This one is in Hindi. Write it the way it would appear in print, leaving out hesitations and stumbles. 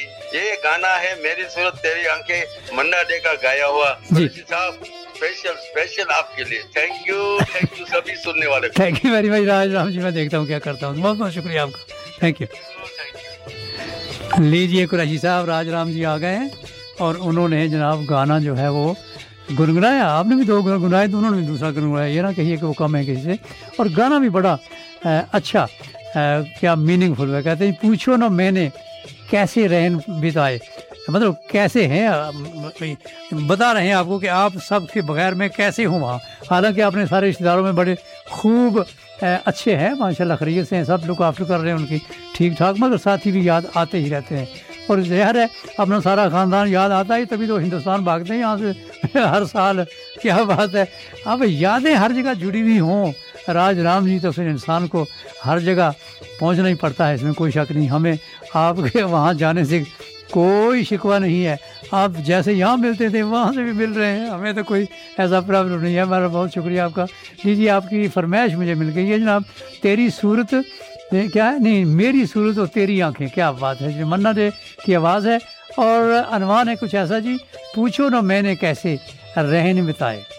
ये गाना है मेरी सूरत तेरी आंखें, मन्ना डे का गाया हुआ। जी साहब स्पेशल आपके लिए थैंक यू सभी सुनने वाले। थैंक यू वेरी मच राज राम जी, मैं देखता हूँ क्या करता हूँ। बहुत बहुत शुक्रिया आपका, थैंक यू। लीजिए कुरैशी साहब राज राम जी आ गए हैं और उन्होंने जनाब गाना जो है वो गुनगुनाया। आपने भी 2 गुनगुनाए तो उन्होंने भी दूसरा गुनगुनाया। ये ना कहिए कि वो कम है किसी से। और गाना भी बड़ा अच्छा क्या मीनिंगफुल है। कहते हैं पूछो ना मैंने कैसे रहन बिताए, मतलब कैसे हैं, बता रहे हैं आपको कि आप सबके बगैर मैं कैसे हूँ वहाँ। हालांकि आपने सारे रिश्तेदारों में बड़े खूब अच्छे हैं माशाल्लाह, खैरियत से हैं, सब लोग आफ्टर कर रहे हैं उनकी ठीक ठाक, मगर साथी भी याद आते ही रहते हैं। और ज़हर है अपना सारा ख़ानदान याद आता है, तभी तो हिंदुस्तान भागते हैं यहाँ से हर साल। क्या बात है। अब यादें हर जगह जुड़ी हुई हों राज राम जी, तो फिर इंसान को हर जगह पहुँचना ही पड़ता है, इसमें कोई शक नहीं। हमें आपके वहाँ जाने से कोई शिकवा नहीं है, आप जैसे यहाँ मिलते थे वहाँ से भी मिल रहे हैं, हमें तो कोई ऐसा प्रॉब्लम नहीं है। हमारा बहुत शुक्रिया आपका। लीजिए आपकी फरमाइश मुझे मिल गई है जनाब, तेरी सूरत क्या है, नहीं मेरी सूरत और तेरी आंखें। क्या बात है, जो मन्ना डे की आवाज़ है और अनवान है कुछ ऐसा जी, पूछो ना मैंने कैसे रहन बिताए।